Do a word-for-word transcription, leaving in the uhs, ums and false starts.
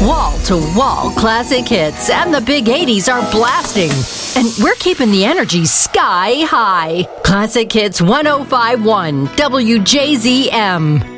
wall-to-wall classic hits, and the big eighties are blasting. And we're keeping the energy sky high. Classic Hits one oh five point one W J Z M.